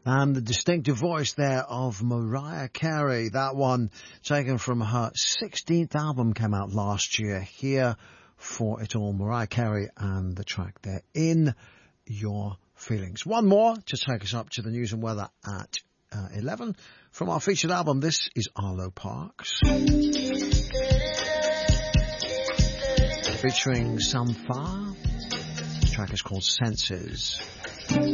And the distinctive voice there of Mariah Carey. That one taken from her 16th album, came out last year. Here for it all, Mariah Carey and the track there, In Your Feelings. One more to take us up to the news and weather at 11. From our featured album, this is Arlo Parks, featuring Sam Farr. The track is called Senses.